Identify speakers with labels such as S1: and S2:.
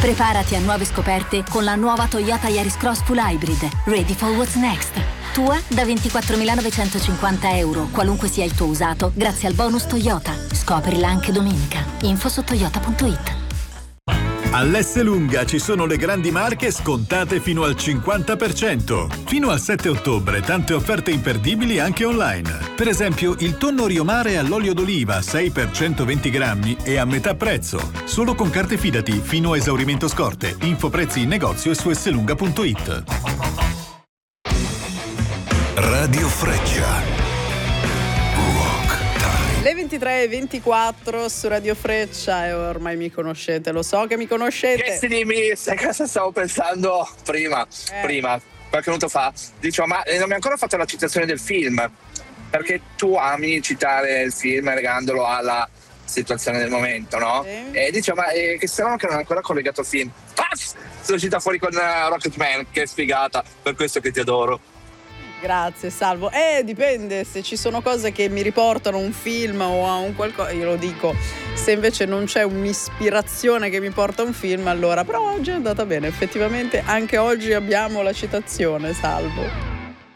S1: Preparati a nuove scoperte con la nuova Toyota Yaris Cross Full Hybrid. Ready for what's next. Tua da 24.950 euro, qualunque sia il tuo usato, grazie al bonus Toyota. Scoprila anche domenica. Info su toyota.it.
S2: All'Esselunga ci sono le grandi marche scontate fino al 50%. Fino al 7 ottobre tante offerte imperdibili anche online. Per esempio il tonno Riomare all'olio d'oliva 6 per 120 grammi e a metà prezzo. Solo con carte Fidati fino a esaurimento scorte. Info prezzi in negozio e su esselunga.it.
S3: Radio Freccia.
S4: Le 23:24 su Radio Freccia e ormai mi conoscete, lo so che mi conoscete.
S5: Che dimmi, sai cosa stavo pensando prima, qualche minuto fa? Dicevo, ma non mi hai ancora fatto la citazione del film, perché tu ami citare il film legandolo alla situazione del momento, no?
S4: Sì.
S5: E dicevo, ma che strano che non è ancora collegato al film. Sono uscita fuori con Rocketman, che sfigata, per questo che ti adoro.
S4: Grazie Salvo. Dipende, se ci sono cose che mi riportano a un film o a un qualcosa, io lo dico. Se invece non c'è un'ispirazione che mi porta a un film, allora. Però oggi è andata bene, effettivamente anche oggi abbiamo la citazione, Salvo.